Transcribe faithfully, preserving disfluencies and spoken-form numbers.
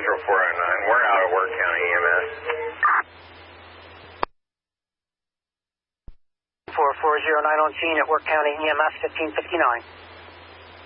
Metro four oh nine. We're out of Work County E M S. four four zero nine on scene at Work County E M S fifteen fifty-nine.